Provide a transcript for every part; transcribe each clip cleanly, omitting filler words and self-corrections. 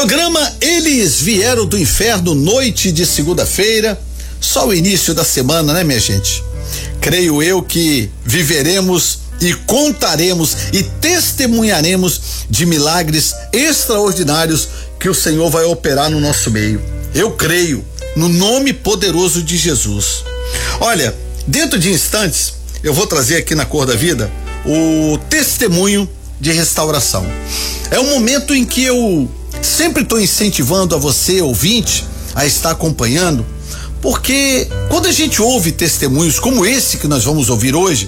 Programa Eles Vieram do Inferno, noite de segunda-feira, só o início da semana, né, minha gente? Creio eu que viveremos e contaremos e testemunharemos de milagres extraordinários que o Senhor vai operar no nosso meio. Eu creio, no nome poderoso de Jesus. Olha, dentro de instantes, eu vou trazer aqui na Cor da Vida o testemunho de restauração. É um momento em que eu sempre estou incentivando a você, ouvinte, a estar acompanhando, porque quando a gente ouve testemunhos como esse que nós vamos ouvir hoje,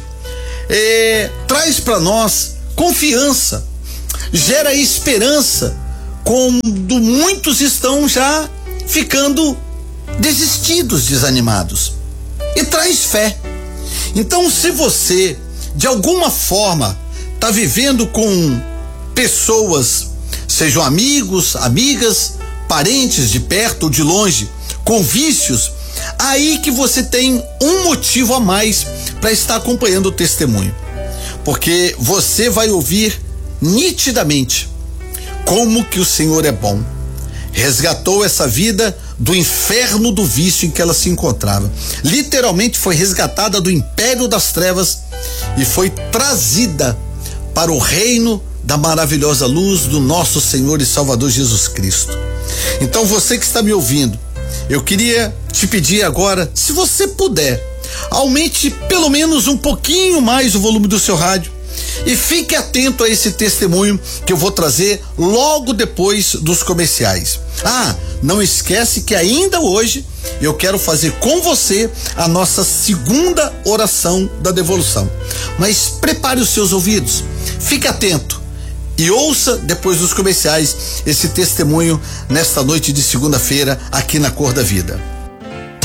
traz para nós confiança, gera esperança, quando muitos estão já ficando desistidos, desanimados, e traz fé. Então, se você de alguma forma está vivendo com pessoas, sejam amigos, amigas, parentes de perto ou de longe, com vícios, aí que você tem um motivo a mais para estar acompanhando o testemunho, porque você vai ouvir nitidamente como que o Senhor é bom. Resgatou essa vida do inferno do vício em que ela se encontrava. Literalmente foi resgatada do império das trevas e foi trazida para o reino da maravilhosa luz do nosso Senhor e Salvador Jesus Cristo. Então, você que está me ouvindo, eu queria te pedir agora, se você puder, aumente pelo menos um pouquinho mais o volume do seu rádio e fique atento a esse testemunho que eu vou trazer logo depois dos comerciais. Não esquece que ainda hoje eu quero fazer com você a nossa segunda oração da devolução. Mas prepare os seus ouvidos, fique atento e ouça depois dos comerciais esse testemunho nesta noite de segunda-feira aqui na Cor da Vida.